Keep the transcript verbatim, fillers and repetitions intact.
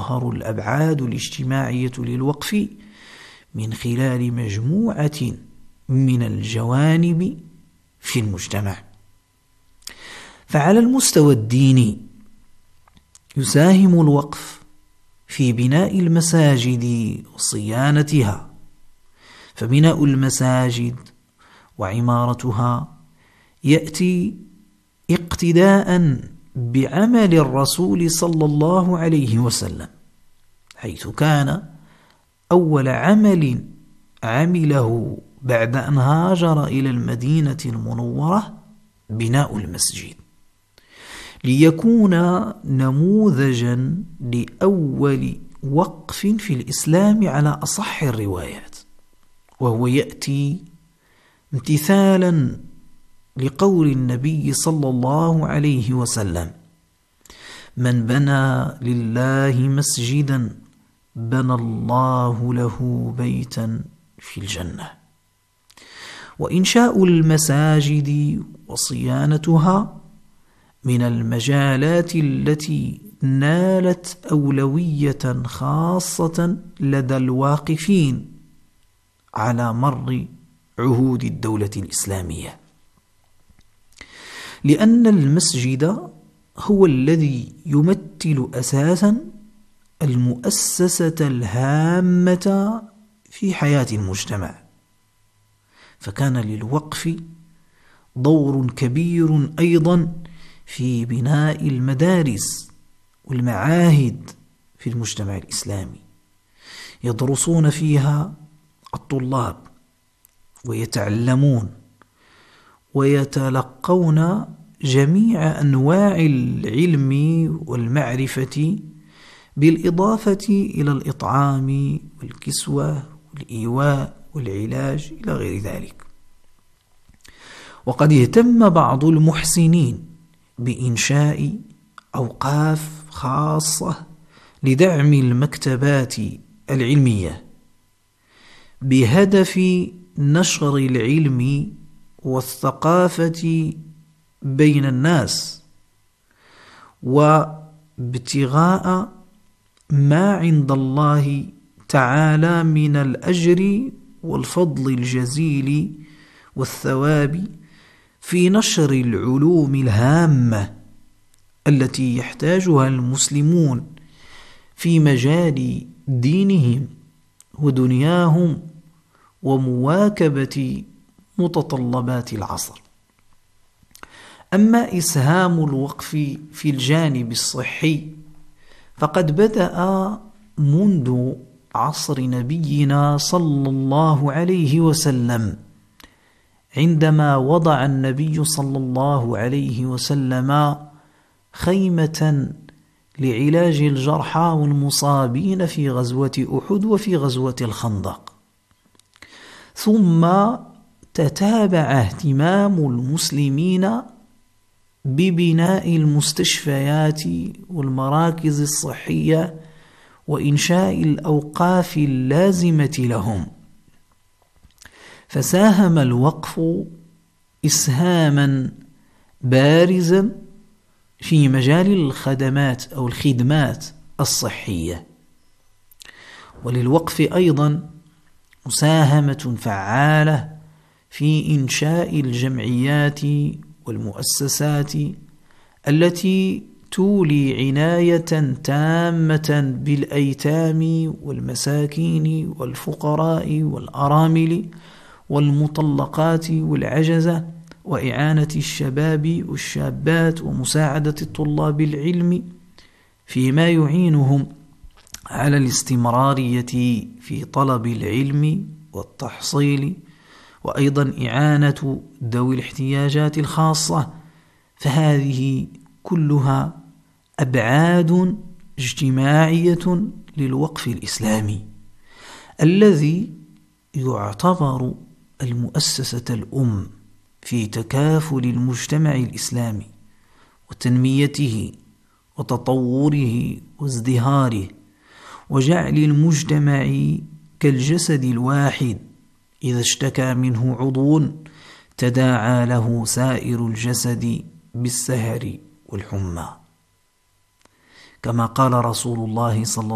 تظهر الأبعاد الاجتماعية للوقف من خلال مجموعة من الجوانب في المجتمع. فعلى المستوى الديني يساهم الوقف في بناء المساجد وصيانتها، فبناء المساجد وعمارتها يأتي اقتداء بعمل الرسول صلى الله عليه وسلم، حيث كان أول عمل عمله بعد أن هاجر إلى المدينة المنورة بناء المسجد، ليكون نموذجا لأول وقف في الإسلام على أصح الروايات، وهو يأتي امتثالا لقول النبي صلى الله عليه وسلم: من بنى لله مسجدا بنى الله له بيتا في الجنة. وإنشاء المساجد وصيانتها من المجالات التي نالت أولوية خاصة لدى الواقفين على مر عهود الدولة الإسلامية، لأن المسجد هو الذي يمثل أساسا المؤسسة الهامة في حياة المجتمع، فكان للوقف دور كبير أيضا في بناء المدارس والمعاهد في المجتمع الإسلامي، يدرسون فيها الطلاب ويتعلمون ويتلقون جميع أنواع العلم والمعرفة، بالإضافة إلى الإطعام والكسوة والإيواء والعلاج إلى غير ذلك. وقد اهتم بعض المحسنين بإنشاء أوقاف خاصة لدعم المكتبات العلمية بهدف نشر العلم والثقافة بين الناس، وابتغاء ما عند الله تعالى من الأجر والفضل الجزيل والثواب في نشر العلوم الهامة التي يحتاجها المسلمون في مجال دينهم ودنياهم ومواكبة متطلبات العصر. أما إسهام الوقف في الجانب الصحي فقد بدأ منذ عصر نبينا صلى الله عليه وسلم، عندما وضع النبي صلى الله عليه وسلم خيمة لعلاج الجرحى والمصابين في غزوة أحد وفي غزوة الخندق، ثم تتابع اهتمام المسلمين ببناء المستشفيات والمراكز الصحية وإنشاء الأوقاف اللازمة لهم، فساهم الوقف إسهاما بارزا في مجال الخدمات أو الخدمات الصحية. وللوقف أيضا مساهمة فعالة في إنشاء الجمعيات والمؤسسات التي تولي عناية تامة بالأيتام والمساكين والفقراء والأرامل والمطلقات والعجزة، وإعانة الشباب والشابات ومساعدة الطلاب العلم فيما يعينهم على الاستمرارية في طلب العلم والتحصيل، وأيضا إعانة ذوي الاحتياجات الخاصة. فهذه كلها أبعاد اجتماعية للوقف الإسلامي الذي يعتبر المؤسسة الأم في تكافل المجتمع الإسلامي وتنميته وتطوره وازدهاره، وجعل المجتمع كالجسد الواحد إذا اشتكى منه عضو تداعى له سائر الجسد بالسهر والحمى، كما قال رسول الله صلى